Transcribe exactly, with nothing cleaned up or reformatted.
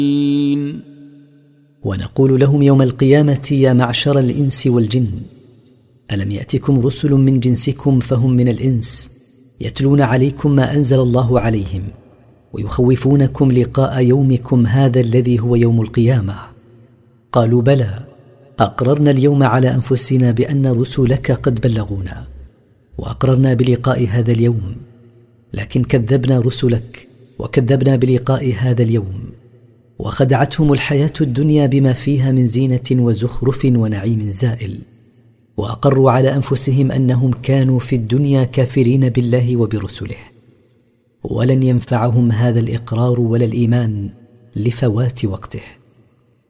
ونقول لهم يوم القيامة يا معشر الإنس والجن ألم يأتكم رسل من جنسكم فهم من الإنس يتلون عليكم ما أنزل الله عليهم ويخوفونكم لقاء يومكم هذا الذي هو يوم القيامة. قالوا بلى أقررنا اليوم على أنفسنا بأن رسلك قد بلغونا وأقررنا بلقاء هذا اليوم، لكن كذبنا رسلك وكذبنا بلقاء هذا اليوم، وخدعتهم الحياة الدنيا بما فيها من زينة وزخرف ونعيم زائل، وأقروا على أنفسهم أنهم كانوا في الدنيا كافرين بالله وبرسله، ولن ينفعهم هذا الإقرار ولا الإيمان لفوات وقته.